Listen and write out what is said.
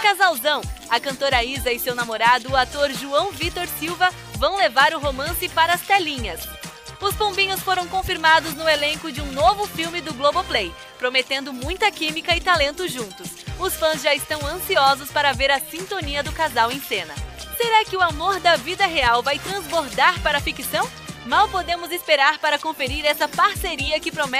casalzão! A cantora Isa e seu namorado, o ator João Vitor Silva, vão levar o romance para as telinhas. Os pombinhos foram confirmados no elenco de um novo filme do Globoplay, prometendo muita química e talento juntos. Os fãs já estão ansiosos para ver a sintonia do casal em cena. Será que o amor da vida real vai transbordar para a ficção? Mal podemos esperar para conferir essa parceria que promete